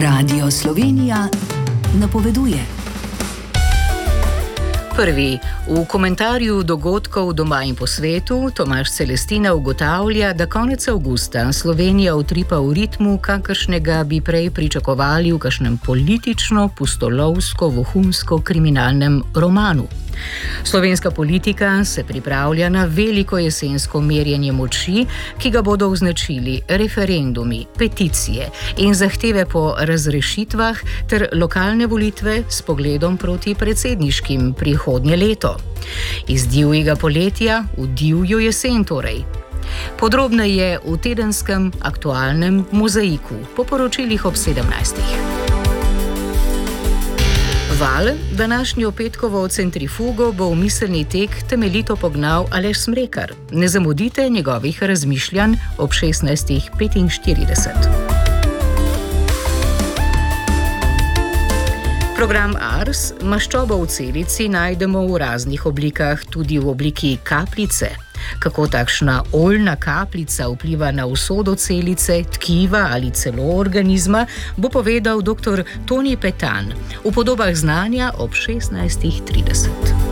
Radio Slovenija napoveduje. Prvi. V komentarju dogodkov doma in po svetu Tomaž Celestina ugotavlja, da konec avgusta Slovenija utripa v ritmu, kakršnega bi prej pričakovali v kakšnem politično-pustolovsko-vohunsko-kriminalnem romanu. Slovenska politika se pripravlja na veliko jesensko merjenje moči, ki ga bodo označili referendumi, peticije in zahteve po razrešitvah ter lokalne volitve s pogledom proti predsedniškim prihodnje leto. Iz divjega poletja v divjo jesen torej. Podrobneje v tedenskem aktualnem mozaiku po poročilih ob 17. Val, današnjo petkovo centrifugo bo v miselni tek temeljito pognal Aleš Smrekar. Ne zamudite njegovih razmišljanj ob 16:45. Program Ars maščobo v celici najdemo v raznih oblikah, tudi v obliki kapljice. Kako takšna oljna kapljica vpliva na usodo celice, tkiva ali celo organizma, bo povedal dr. Toni Petan v Podobah znanja ob 16:30.